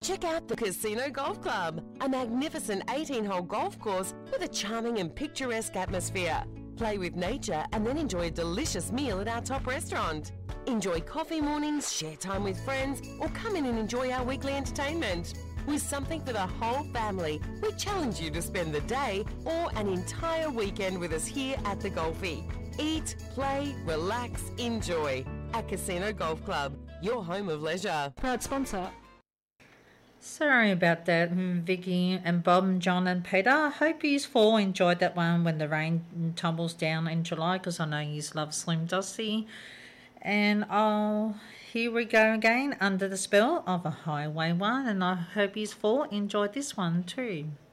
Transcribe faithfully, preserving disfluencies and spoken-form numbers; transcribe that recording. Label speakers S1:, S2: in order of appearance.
S1: Check out the Casino Golf Club, a magnificent eighteen-hole golf course with a charming and picturesque atmosphere. Play with nature and then enjoy a delicious meal at our top restaurant. Enjoy coffee mornings, share time with friends, or come in and enjoy our weekly entertainment. With something for the whole family, we challenge you to spend the day or an entire weekend with us here at the Golfie. Eat, play, relax, enjoy. At Casino Golf Club, your home of leisure.
S2: Proud sponsor.
S3: Sorry about that, Vicky and Bob, John and Peter. I hope you all enjoyed that one when the rain tumbles down in July, because I know you love Slim Dusty. And I'll, here we go again, Under the Spell of a Highway One, and I hope you all enjoyed this one too.